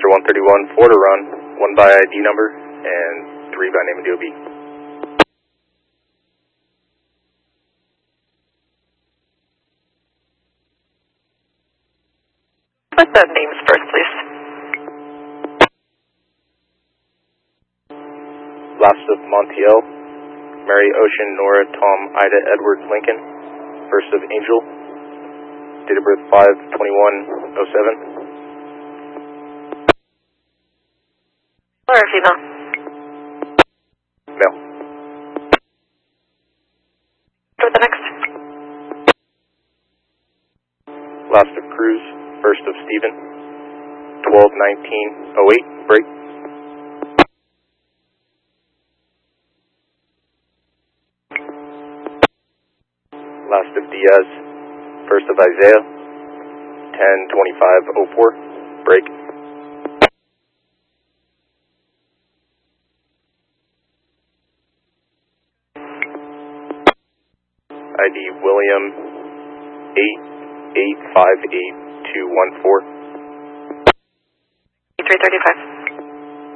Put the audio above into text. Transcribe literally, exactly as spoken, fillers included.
Master one thirty-one, four to run, one by I D number, and three by name and D O B. Put the names first, please. Last of Montiel, Mary Ocean, Nora, Tom, Ida, Edward, Lincoln. First of Angel, date of birth five twenty-one oh seven. Male or female? Male. Go with the next. Last of Cruz, first of Stephen, twelve nineteen oh eight, break. Last of Diaz, first of Isaiah, ten twenty-five oh four, break. I D William, eight eight five eight two one four. three thirty-five.